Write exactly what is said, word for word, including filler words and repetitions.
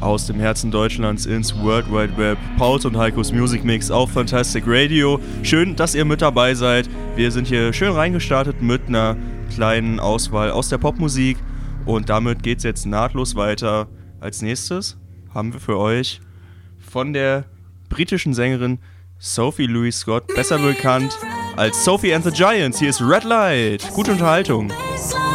aus dem Herzen Deutschlands ins World Wide Web. Pauls und Heikos Music Mix auf Fantastic Radio. Schön, dass ihr mit dabei seid. Wir sind hier schön reingestartet mit einer kleinen Auswahl aus der Popmusik und damit geht's jetzt nahtlos weiter. Als nächstes haben wir für euch von der britischen Sängerin Sophie Louise Scott, besser bekannt als Sophie and the Giants. Hier ist Red Light. Gute Unterhaltung.